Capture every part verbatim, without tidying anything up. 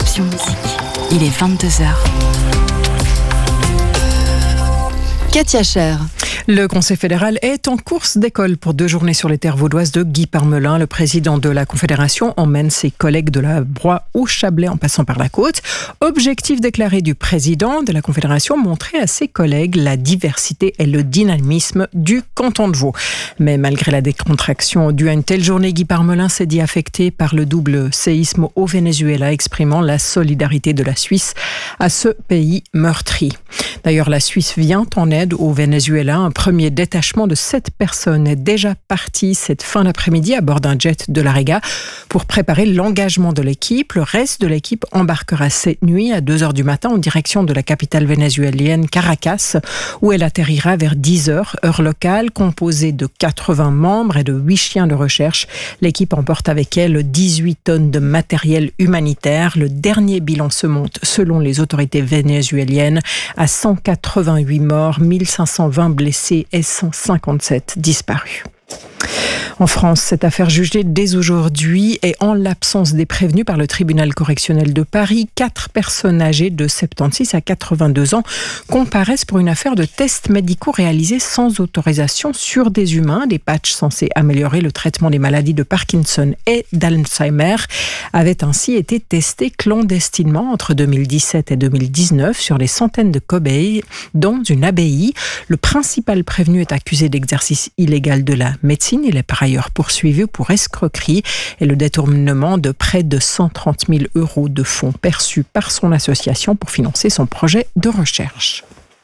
Option Musique. Il est vingt-deux heures. Katia Cher. Le Conseil fédéral est en course d'école pour deux journées sur les terres vaudoises de Guy Parmelin. Le président de la Confédération emmène ses collègues de la Broye au Chablais en passant par la côte. Objectif déclaré du président de la Confédération, montrer à ses collègues la diversité et le dynamisme du canton de Vaud. Mais malgré la décontraction due à une telle journée, Guy Parmelin s'est dit affecté par le double séisme au Venezuela, exprimant la solidarité de la Suisse à ce pays meurtri. D'ailleurs, la Suisse vient en aide au Venezuela. Un premier détachement de sept personnes est déjà parti cette fin d'après-midi à bord d'un jet de la Rega pour préparer l'engagement de l'équipe. Le reste de l'équipe embarquera cette nuit à deux heures du matin en direction de la capitale vénézuélienne Caracas, où elle atterrira vers dix heures, heure locale, composée de quatre-vingts membres et de huit chiens de recherche. L'équipe emporte avec elle dix-huit tonnes de matériel humanitaire. Le dernier bilan se monte, selon les autorités vénézuéliennes, à cent quatre-vingt-huit morts, mille cinq cent vingt blessés et cent cinquante-sept disparus. En France, cette affaire jugée dès aujourd'hui et en l'absence des prévenus par le tribunal correctionnel de Paris, quatre personnes âgées de soixante-seize à quatre-vingt-deux ans comparaissent pour une affaire de tests médicaux réalisés sans autorisation sur des humains. Des patchs censés améliorer le traitement des maladies de Parkinson et d'Alzheimer avaient ainsi été testés clandestinement entre deux mille dix-sept et deux mille dix-neuf sur des centaines de cobayes dans une abbaye. Le principal prévenu est accusé d'exercice illégal de la médecine. Il est par ailleurs poursuivi pour escroquerie et le détournement de près de cent trente mille euros de fonds perçus par son association pour financer son projet de recherche.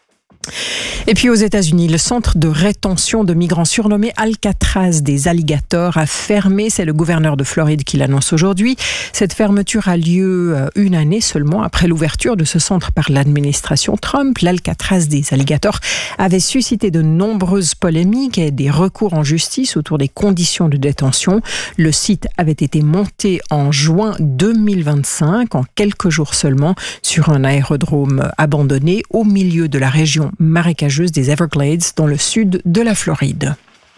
Et puis aux États-Unis, le centre de rétention de migrants surnommé Alcatraz des alligators a fermé. C'est le gouverneur de Floride qui l'annonce aujourd'hui. Cette fermeture a lieu une année seulement après l'ouverture de ce centre par l'administration Trump. L'Alcatraz des alligators avait suscité de nombreuses polémiques et des recours en justice autour des conditions de détention. Le site avait été monté en juin deux mille vingt-cinq, en quelques jours seulement, sur un aérodrome abandonné au milieu de la région marécageuse des Everglades dans le sud de la Floride.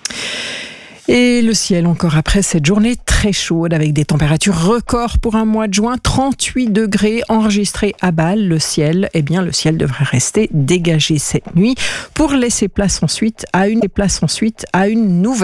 Et le ciel encore après cette journée très chaude avec des températures records pour un mois de juin, trente-huit degrés enregistrés à Bâle. Le ciel, eh bien le ciel devrait rester dégagé cette nuit pour laisser place ensuite à une place ensuite à une nouvelle